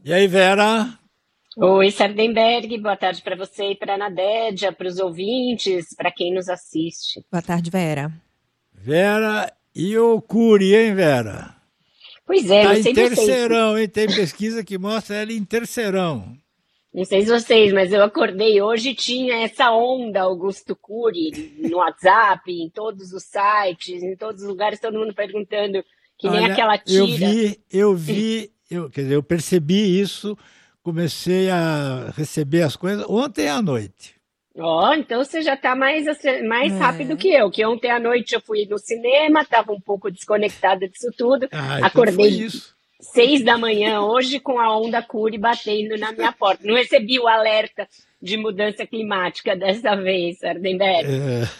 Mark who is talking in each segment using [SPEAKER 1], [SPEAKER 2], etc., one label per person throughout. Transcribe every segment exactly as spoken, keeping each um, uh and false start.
[SPEAKER 1] E aí, Vera?
[SPEAKER 2] Oi, Sardenberg, boa tarde para você e para a Nadédia, para os ouvintes, para quem nos assiste.
[SPEAKER 3] Boa tarde, Vera.
[SPEAKER 1] Vera e o Cury, hein, Vera?
[SPEAKER 2] Pois é,
[SPEAKER 1] Tá
[SPEAKER 2] não
[SPEAKER 1] em
[SPEAKER 2] sei vocês,
[SPEAKER 1] terceirão, hein? Tem pesquisa que mostra ela em terceirão.
[SPEAKER 2] não sei se vocês, mas eu acordei hoje e tinha essa onda Augusto Cury no WhatsApp, em todos os sites, em todos os lugares, todo mundo perguntando que nem
[SPEAKER 1] Olha,
[SPEAKER 2] aquela
[SPEAKER 1] eu
[SPEAKER 2] tira.
[SPEAKER 1] vi, eu vi, eu, quer dizer, eu percebi isso, comecei a receber as coisas ontem à noite.
[SPEAKER 2] Ó, então você já está mais, ace- mais rápido
[SPEAKER 3] É.
[SPEAKER 2] que eu, que ontem à noite eu fui no cinema, estava um pouco desconectada disso tudo,
[SPEAKER 1] Ah, então foi
[SPEAKER 2] acordei
[SPEAKER 1] isso.
[SPEAKER 2] seis da manhã hoje com a onda Cury batendo na minha porta. Não recebi o alerta de mudança climática dessa vez, Sardenberg.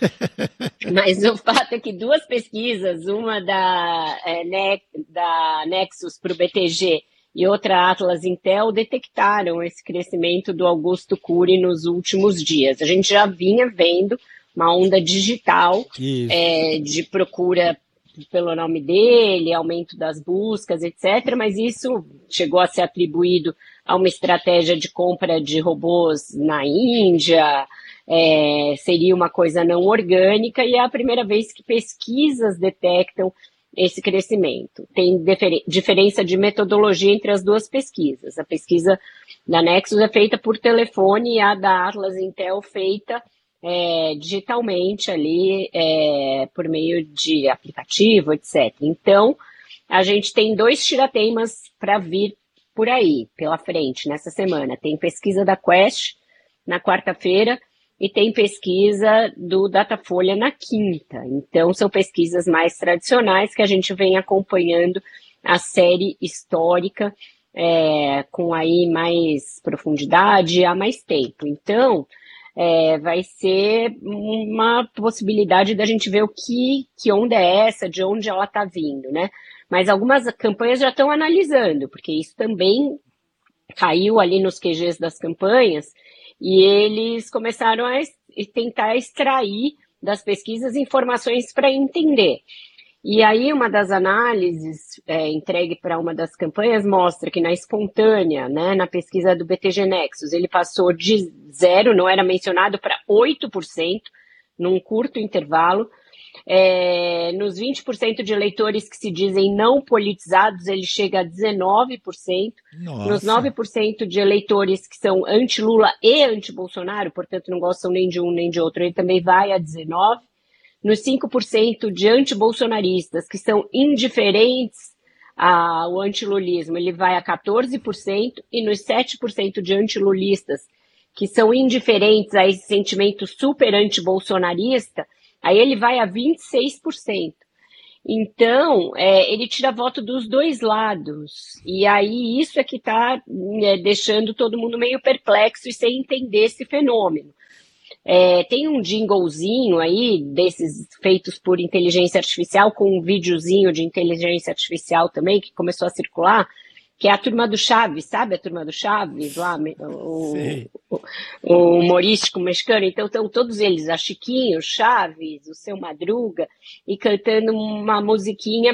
[SPEAKER 1] É.
[SPEAKER 2] Mas o fato é que duas pesquisas, uma da, é, Ne- da Nexus para o B T G e outra Atlas Intel, detectaram esse crescimento do Augusto Cury nos últimos dias. A gente já vinha vendo uma onda digital
[SPEAKER 1] Isso.
[SPEAKER 2] é, de procura pelo nome dele, aumento das buscas, etcétera. Mas isso chegou a ser atribuído a uma estratégia de compra de robôs na Índia, é, seria uma coisa não orgânica, e é a primeira vez que pesquisas detectam esse crescimento. Tem difere- diferença de metodologia entre as duas pesquisas. A pesquisa da Nexus é feita por telefone e a da Atlas Intel feita é, digitalmente ali, é, por meio de aplicativo, etcétera. Então, a gente tem dois tirateimas para vir por aí, pela frente, nessa semana. Tem pesquisa da Quest na quarta-feira e tem pesquisa do Datafolha na quinta. Então, são pesquisas mais tradicionais que a gente vem acompanhando a série histórica é, com aí mais profundidade há mais tempo. Então, é, vai ser uma possibilidade da gente ver o que, que onda é essa, de onde ela está vindo, né? Mas algumas campanhas já estão analisando, porque isso também caiu ali nos Q Gs das campanhas, e eles começaram a es- tentar extrair das pesquisas informações para entender. E aí, uma das análises é, entregue para uma das campanhas mostra que na espontânea, né, na pesquisa do B T G Nexus, ele passou de zero, não era mencionado, para oito por cento num curto intervalo. É, nos vinte por cento de eleitores que se dizem não politizados, ele chega a dezenove por cento. Nos nove
[SPEAKER 1] Nossa.
[SPEAKER 2] por cento de eleitores que são anti-Lula e anti-Bolsonaro, portanto não gostam nem de um nem de outro, ele também vai a dezenove por cento. Nos cinco por cento de antibolsonaristas, que são indiferentes ao antilulismo, ele vai a quatorze por cento. E nos sete por cento de antilulistas, que são indiferentes a esse sentimento super antibolsonarista, aí ele vai a vinte e seis por cento. Então, é, ele tira voto dos dois lados. E aí isso é que está deixando todo mundo meio perplexo e sem entender esse fenômeno. É, tem um jinglezinho aí, desses feitos por inteligência artificial, com um videozinho de inteligência artificial também, que começou a circular, que é a turma do Chaves, sabe a turma do Chaves lá, o,
[SPEAKER 1] Sei.
[SPEAKER 2] o, o humorístico mexicano? Então estão todos eles, a Chiquinho, o Chaves, o Seu Madruga, e cantando uma musiquinha.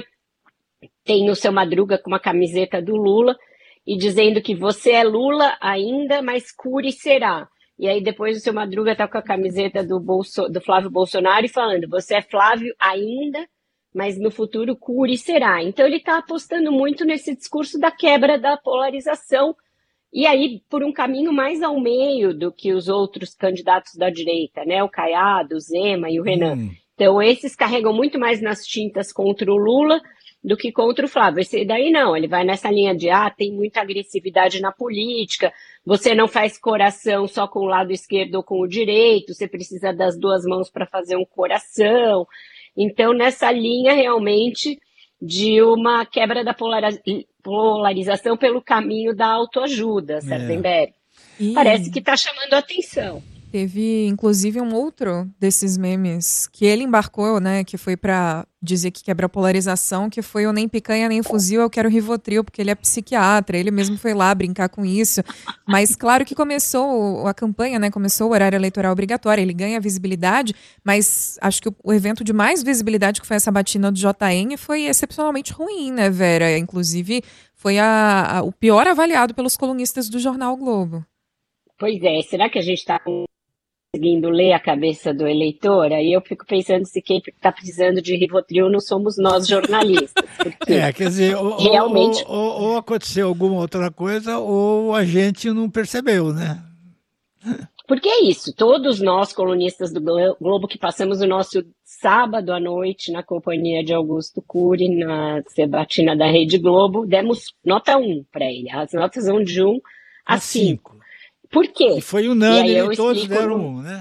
[SPEAKER 2] Tem o Seu Madruga com uma camiseta do Lula, e dizendo que você é Lula ainda, mas Cury será. E aí depois o Seu Madruga tá com a camiseta do, Bolso, do Flávio Bolsonaro e falando, você é Flávio ainda, mas no futuro Cury será. Então ele está apostando muito nesse discurso da quebra da polarização, e aí por um caminho mais ao meio do que os outros candidatos da direita, né? O Caiado, o Zema e o Renan.
[SPEAKER 1] Hum.
[SPEAKER 2] Então esses carregam muito mais nas tintas contra o Lula do que contra o Flávio. Esse daí não, ele vai nessa linha de, ah, tem muita agressividade na política, você não faz coração só com o lado esquerdo ou com o direito, você precisa das duas mãos para fazer um coração. Então, nessa linha, realmente, de uma quebra da polariza- polarização pelo caminho da autoajuda, Sardenberg.
[SPEAKER 3] E
[SPEAKER 2] Parece que está chamando a atenção.
[SPEAKER 3] teve, inclusive, um outro desses memes que ele embarcou, né, que foi pra dizer que quebra a polarização, que foi o nem picanha nem fuzil, eu quero Rivotril, porque ele é psiquiatra, ele mesmo foi lá brincar com isso. Mas claro que começou a campanha, né, começou o horário eleitoral obrigatório, ele ganha visibilidade, mas acho que o, o evento de mais visibilidade, que foi essa batina do J N, foi excepcionalmente ruim, né, Vera? Inclusive, foi a, a, o pior avaliado pelos colunistas do jornal o Globo.
[SPEAKER 2] Pois é, será que a gente está conseguindo ler a cabeça do eleitor? Aí eu fico pensando se quem está precisando de Rivotril não somos nós jornalistas.
[SPEAKER 1] É, quer dizer, ou,
[SPEAKER 2] realmente...
[SPEAKER 1] ou, ou, ou aconteceu alguma outra coisa ou a gente não percebeu, né?
[SPEAKER 2] Porque é isso, todos nós colunistas do Globo que passamos o nosso sábado à noite na companhia de Augusto Cury, na sabatina da Rede Globo, demos nota um para ele. As notas vão de um a cinco. Por quê?
[SPEAKER 1] E foi unânime, e todos deram um, né?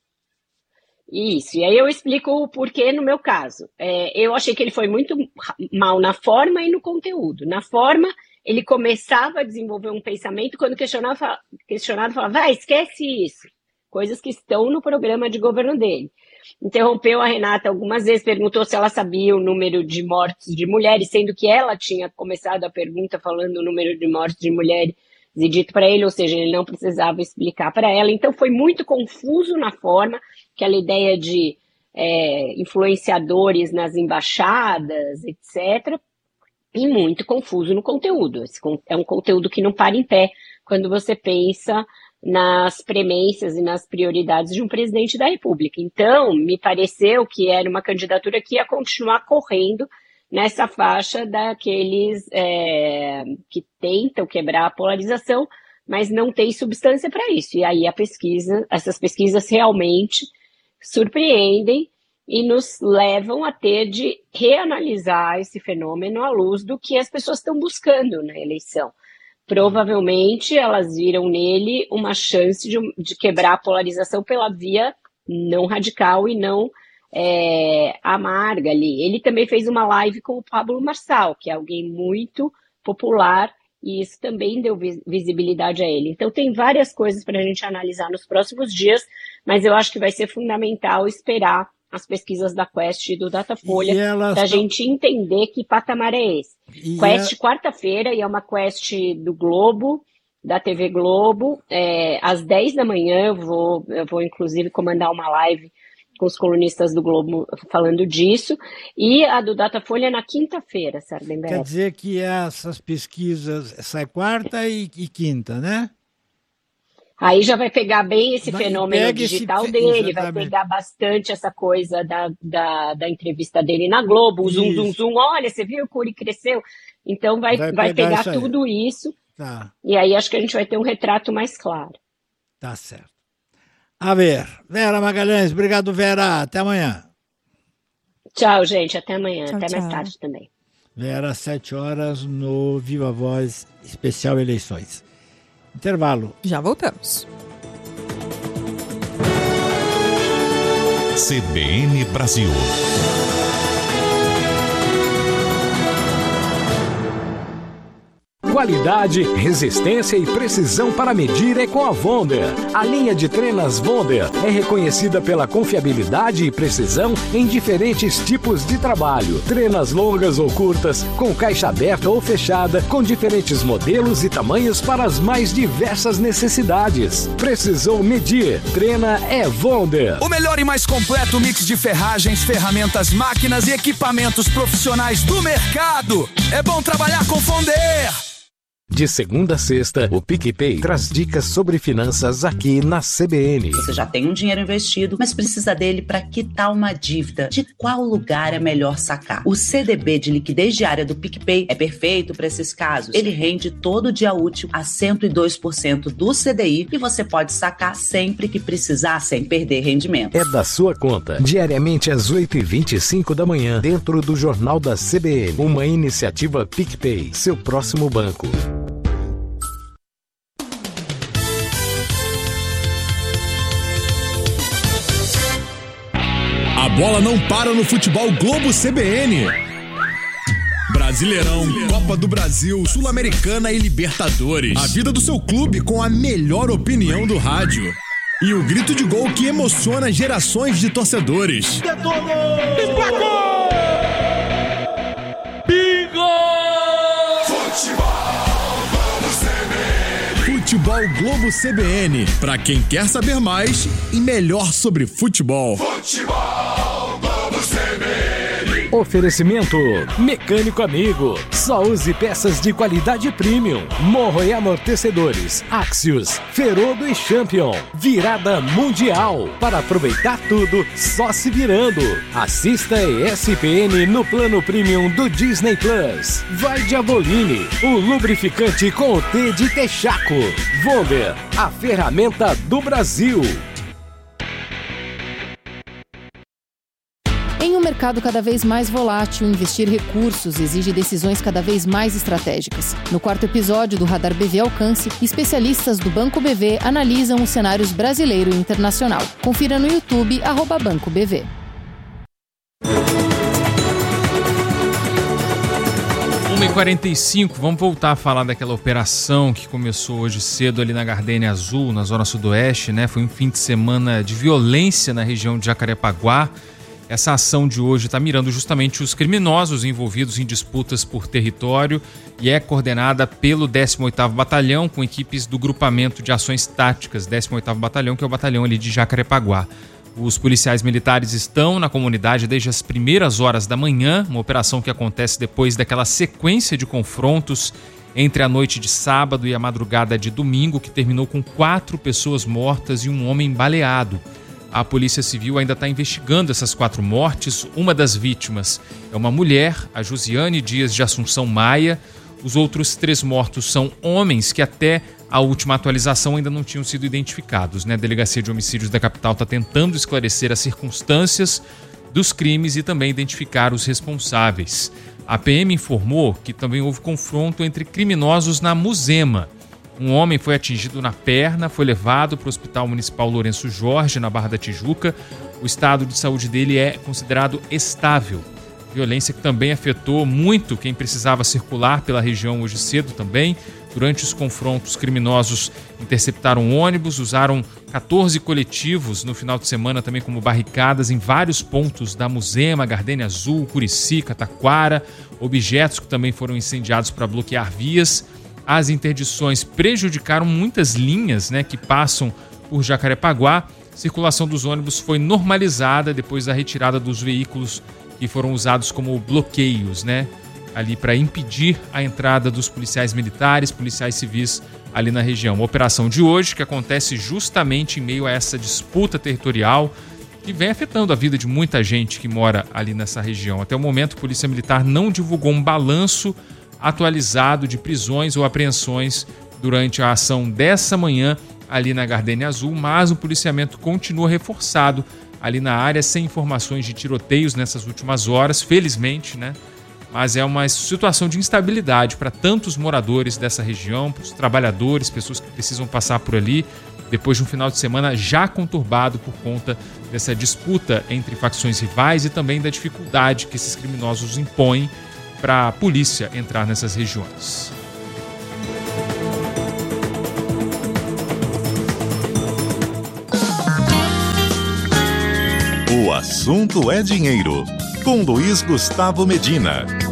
[SPEAKER 2] Isso, e aí eu explico o porquê no meu caso. É, eu achei que ele foi muito mal na forma e no conteúdo. Na forma, ele começava a desenvolver um pensamento, quando questionava, questionado, falava, vai, esquece isso. Coisas que estão no programa de governo dele. Interrompeu a Renata algumas vezes, perguntou se ela sabia o número de mortes de mulheres, sendo que ela tinha começado a pergunta falando o número de mortes de mulheres e dito para ele, ou seja, ele não precisava explicar para ela. Então foi muito confuso na forma, aquela ideia de é, influenciadores nas embaixadas, etcétera, e muito confuso no conteúdo. Esse é um conteúdo que não para em pé quando você pensa nas premências e nas prioridades de um presidente da República. Então, me pareceu que era uma candidatura que ia continuar correndo nessa faixa daqueles é, que tentam quebrar a polarização, mas não tem substância para isso. E aí a pesquisa, essas pesquisas realmente surpreendem e nos levam a ter de reanalisar esse fenômeno à luz do que as pessoas estão buscando na eleição. Provavelmente elas viram nele uma chance de, de quebrar a polarização pela via não radical e não é, amarga ali. Ele também fez uma live com o Pablo Marçal, que é alguém muito popular, e isso também deu visibilidade a ele. Então tem várias coisas para a gente analisar nos próximos dias, mas eu acho que vai ser fundamental esperar as pesquisas da Quest e do Datafolha para a gente entender que patamar é esse. E Quest, é... quarta-feira, e é uma Quest do Globo, da T V Globo, é, às dez da manhã, eu vou, eu vou inclusive comandar uma live com os colunistas do Globo falando disso, e a do Datafolha na quinta-feira, Sardenberg.
[SPEAKER 1] Quer dizer que essas pesquisas sai quarta e, e quinta, né?
[SPEAKER 2] Aí já vai pegar bem esse vai, fenômeno digital
[SPEAKER 1] esse...
[SPEAKER 2] dele,
[SPEAKER 1] Exatamente.
[SPEAKER 2] Vai pegar bastante essa coisa da, da, da entrevista dele na Globo, o zoom, isso. zoom, zoom, olha, você viu, o Cury cresceu? Então vai, vai, vai pegar, pegar tudo isso, tá. E aí acho que a gente vai ter um retrato mais claro.
[SPEAKER 1] Tá certo. A ver, Vera Magalhães, obrigado, Vera, até amanhã.
[SPEAKER 2] Tchau, gente, até amanhã,
[SPEAKER 3] tchau,
[SPEAKER 2] até
[SPEAKER 3] tchau.
[SPEAKER 2] mais tarde também.
[SPEAKER 1] Vera, às sete horas no Viva Voz Especial Eleições. Intervalo.
[SPEAKER 3] Já voltamos.
[SPEAKER 4] C B N Brasil.
[SPEAKER 5] Qualidade, resistência e precisão para medir é com a Wonder. A linha de trenas Wonder é reconhecida pela confiabilidade e precisão em diferentes tipos de trabalho. Trenas longas ou curtas, com caixa aberta ou fechada, com diferentes modelos e tamanhos para as mais diversas necessidades. Precisou medir? Treina é Wonder.
[SPEAKER 6] O melhor e mais completo mix de ferragens, ferramentas, máquinas e equipamentos profissionais do mercado. É bom trabalhar com Wonder.
[SPEAKER 5] De segunda a sexta, o PicPay traz dicas sobre finanças aqui na C B N.
[SPEAKER 7] Você já tem um dinheiro investido, mas precisa dele para quitar uma dívida. De qual lugar é melhor sacar? O C D B de liquidez diária do PicPay é perfeito para esses casos. Ele rende todo dia útil a cento e dois por cento do C D I e você pode sacar sempre que precisar, sem perder rendimento.
[SPEAKER 5] É da sua conta. Diariamente às oito e vinte e cinco da manhã, dentro do Jornal da C B N. Uma iniciativa PicPay, seu próximo banco.
[SPEAKER 4] A bola não para no futebol Globo C B N. Brasileirão, Copa do Brasil, Sul-Americana e Libertadores. A vida do seu clube com a melhor opinião do rádio. E o grito de gol que emociona gerações de torcedores.
[SPEAKER 8] Detonou! Emplacou! Bingo!
[SPEAKER 4] Futebol Globo C B N. Futebol Globo C B N. Pra quem quer saber mais e melhor sobre futebol. Futebol Globo C B N.
[SPEAKER 5] Oferecimento Mecânico Amigo. Só use peças de qualidade premium. Morro e amortecedores. Axios, Ferodo e Champion. Virada mundial. Para aproveitar tudo, só se virando. Assista E S P N no plano premium do Disney Plus. Vai de Avoline, o lubrificante com o T de Texaco. Vonder, a ferramenta do Brasil.
[SPEAKER 9] Em um mercado cada vez mais volátil, investir recursos exige decisões cada vez mais estratégicas. No quarto episódio do Radar B V Alcance, especialistas do Banco B V analisam os cenários brasileiro e internacional. Confira no YouTube, arroba Banco B V.
[SPEAKER 10] uma e quarenta e cinco, vamos voltar a falar daquela operação que começou hoje cedo ali na Gardênia Azul, na zona sudoeste, né? Foi um fim de semana de violência na região de Jacarepaguá. Essa ação de hoje está mirando justamente os criminosos envolvidos em disputas por território e é coordenada pelo décimo oitavo Batalhão, com equipes do Grupamento de Ações Táticas, décimo oitavo Batalhão, que é o batalhão ali de Jacarepaguá. Os policiais militares estão na comunidade desde as primeiras horas da manhã, uma operação que acontece depois daquela sequência de confrontos entre a noite de sábado e a madrugada de domingo, que terminou com quatro pessoas mortas e um homem baleado. A Polícia Civil ainda está investigando essas quatro mortes. Uma das vítimas é uma mulher, a Josiane Dias de Assunção Maia. Os outros três mortos são homens que até a última atualização ainda não tinham sido identificados, né? A Delegacia de Homicídios da capital está tentando esclarecer as circunstâncias dos crimes e também identificar os responsáveis. A P M informou que também houve confronto entre criminosos na Muzema. Um homem foi atingido na perna, foi levado para o Hospital Municipal Lourenço Jorge, na Barra da Tijuca. O estado de saúde dele é considerado estável. Violência que também afetou muito quem precisava circular pela região hoje cedo também. Durante os confrontos, criminosos interceptaram ônibus, usaram quatorze coletivos no final de semana também como barricadas em vários pontos da Muzema, Gardênia Azul, Curicica, Taquara. Objetos que também foram incendiados para bloquear vias. As interdições prejudicaram muitas linhas, né, que passam por Jacarepaguá. A circulação dos ônibus foi normalizada depois da retirada dos veículos que foram usados como bloqueios, né, ali para impedir a entrada dos policiais militares, policiais civis ali na região. Uma operação de hoje que acontece justamente em meio a essa disputa territorial que vem afetando a vida de muita gente que mora ali nessa região. Até o momento, a Polícia Militar não divulgou um balanço atualizado de prisões ou apreensões durante a ação dessa manhã ali na Gardênia Azul, mas o policiamento continua reforçado ali na área, sem informações de tiroteios nessas últimas horas, felizmente, né? Mas é uma situação de instabilidade para tantos moradores dessa região, para os trabalhadores, pessoas que precisam passar por ali, depois de um final de semana já conturbado por conta dessa disputa entre facções rivais e também da dificuldade que esses criminosos impõem para a polícia entrar nessas regiões.
[SPEAKER 11] O assunto é dinheiro, com Luiz Gustavo Medina.